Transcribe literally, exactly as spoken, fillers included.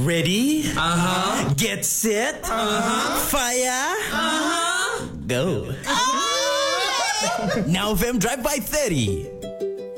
Ready? Uh-huh. Get set. Uh-huh. Fire. Uh-huh. Go. Now, Fam, drive by thirty.